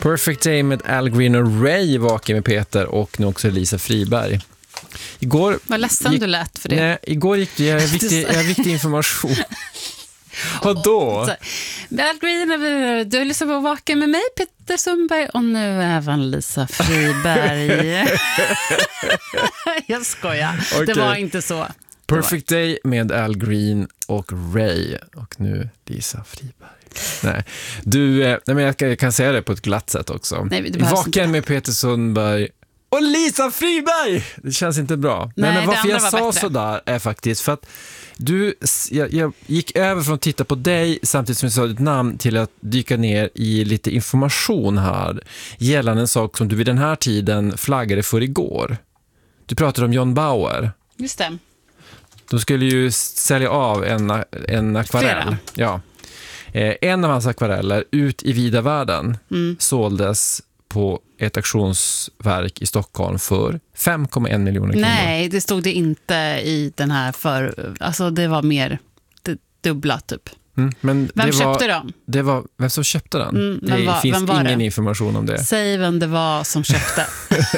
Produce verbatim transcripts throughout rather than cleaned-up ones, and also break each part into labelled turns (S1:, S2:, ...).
S1: Perfect Day med Al Green och Ray, Vaken med Peter och nu också Lisa Friberg. Igår
S2: Vad ledsen
S1: gick,
S2: du lät för det.
S1: Nej, igår gick det, jag har viktig, jag har viktig information. Vadå?
S2: Al Green, du är liksom på Vaken med mig, Peter Sundberg, och nu även Lisa Friberg. Jag skojar, okay. Det var inte så.
S1: Perfect Day med Al Green och Ray och nu Lisa Friberg. Nej, du, nej men jag kan, jag kan säga det på ett glatt sätt också.
S2: Nej,
S1: Vaken med Peter Sundberg och Lisa Friberg. Det känns inte bra.
S2: Nej,
S1: men varför jag sa
S2: bättre.
S1: så där är faktiskt för att du, jag, jag gick över från att titta på dig samtidigt som jag sa ditt namn till att dyka ner i lite information här gällande en sak som du vid den här tiden flaggade för igår. Du pratade om John Bauer.
S2: Just det.
S1: De skulle ju sälja av en, en akvarell.
S2: Flera.
S1: Ja. Eh, en av hans akvareller ut i vida världen mm. såldes på ett auktionsverk i Stockholm för fem komma en miljoner kronor.
S2: Nej, det stod det inte i den här för... Alltså det var mer det dubbla typ.
S1: Mm, men
S2: vem
S1: det
S2: köpte
S1: var,
S2: dem?
S1: Det var, vem som köpte den?
S2: Mm,
S1: det
S2: var,
S1: finns ingen
S2: det?
S1: information om det.
S2: Säg vem det var som köpte.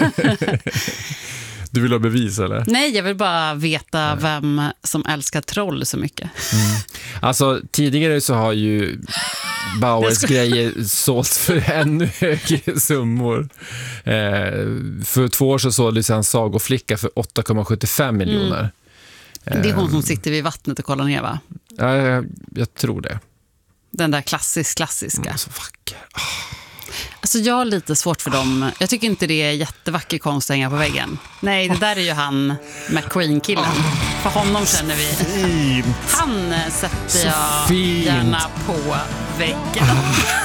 S1: Du vill ha bevis eller?
S2: Nej, jag vill bara veta Nej. vem som älskar troll så mycket.
S1: Mm. Alltså tidigare så har ju Bauers grejer sålt för ännu högre summor. Eh, för två år så såldes en sagoflicka för åtta komma sjuttiofem miljoner.
S2: Mm. Det är hon som sitter vid vattnet och kollar ner, va?
S1: Ja, jag, jag tror det.
S2: Den där klassisk, klassiska.
S1: Mm, så vacker. Oh.
S2: Alltså jag har lite svårt för dem. Jag tycker inte det är jättevacker konst att hänga på väggen. Nej, det där är ju han McQueen-killen. För honom känner vi.
S1: Fint.
S2: Han sätter
S1: så
S2: jag
S1: fint.
S2: gärna på väggen.